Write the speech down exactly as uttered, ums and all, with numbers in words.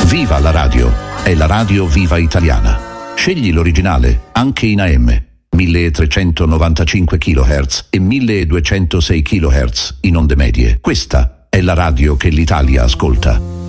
Viva la radio! È la radio Viva Italiana. Scegli l'originale, anche in A M. milletrecentonovantacinque chilohertz e milleduecentosei chilohertz in onde medie. Questa è la radio che l'Italia ascolta.